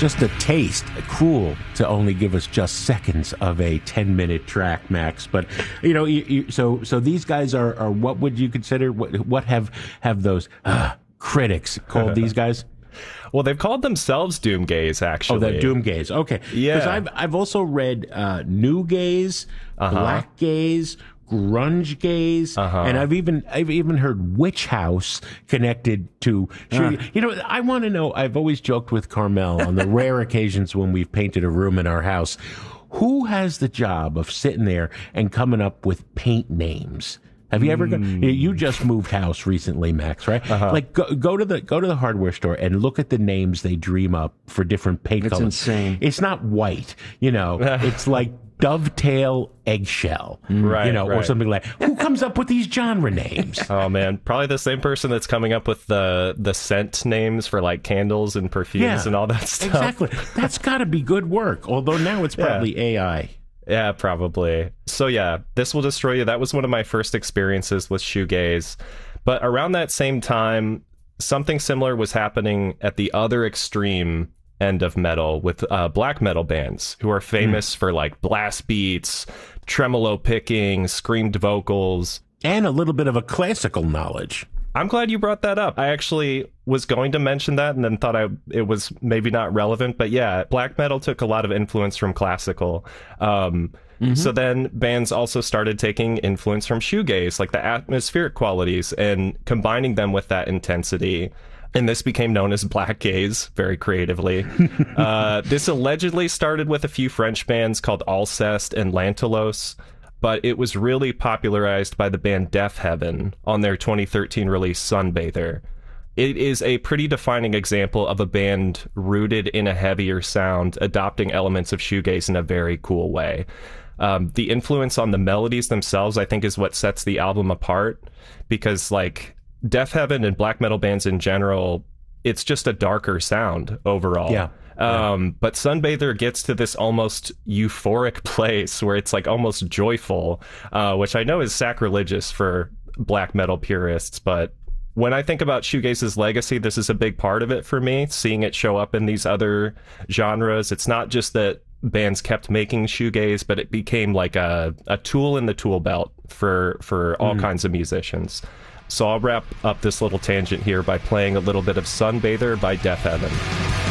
just a taste. Cruel to only give us just seconds of a 10-minute track, Max. But so these guys are what would you consider? What have those critics called these guys? Well, they've called themselves doomgaze, actually. Oh, they're doomgaze. Okay. Yeah. Because I've also read new gaze, black gaze, grunge gaze, and I've even heard witch house connected to. I want to know. I've always joked with Carmel on the rare occasions when we've painted a room in our house. Who has the job of sitting there and coming up with paint names? Have you ever you just moved house recently, Max, right? Like go to the hardware store and look at the names they dream up for different paint colors. It's insane. It's not white, it's like dovetail eggshell, right, or something like. Who comes up with these genre names? Oh man, probably the same person that's coming up with the scent names for like candles and perfumes and all that stuff. Exactly. That's got to be good work. Although now it's probably AI. Yeah, probably. So yeah, This Will Destroy You, that was one of my first experiences with shoegaze. But around that same time, something similar was happening at the other extreme end of metal with black metal bands who are famous for like blast beats, tremolo picking, screamed vocals. And a little bit of a classical knowledge. I'm glad you brought that up. I actually was going to mention that and then thought it was maybe not relevant. But yeah, black metal took a lot of influence from classical. So then bands also started taking influence from shoegaze, like the atmospheric qualities, and combining them with that intensity. And this became known as black gaze, very creatively. This allegedly started with a few French bands called Alceste and Lantelos, but it was really popularized by the band Deafheaven on their 2013 release Sunbather. It is a pretty defining example of a band rooted in a heavier sound, adopting elements of shoegaze in a very cool way. The influence on the melodies themselves, I think, is what sets the album apart, because like Deafheaven and black metal bands in general, it's just a darker sound overall. Yeah. But Sunbather gets to this almost euphoric place where it's like almost joyful, which I know is sacrilegious for black metal purists. But when I think about shoegaze's legacy, this is a big part of it for me, seeing it show up in these other genres. It's not just that bands kept making shoegaze, but it became like a tool in the tool belt for all kinds of musicians. So I'll wrap up this little tangent here by playing a little bit of Sunbather by Deafheaven.